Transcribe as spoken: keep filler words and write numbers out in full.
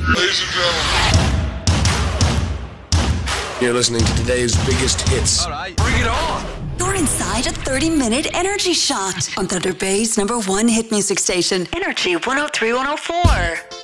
Ladies and gentlemen. You're listening to today's biggest hits. All right, bring it on. You're inside a thirty-minute energy shot on Thunder Bay's number one hit music station, Energy one oh three point one oh four.